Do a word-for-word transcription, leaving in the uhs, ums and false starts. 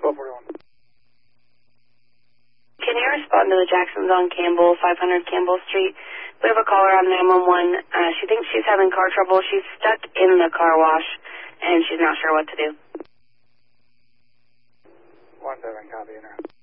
twelve forty-one. Can you respond to the Jacksons on Campbell, five hundred Campbell Street? We have a caller on nine one one. Uh, she thinks she's having car trouble. She's stuck in the car wash, and she's not sure what to do. one seven, copy, enter.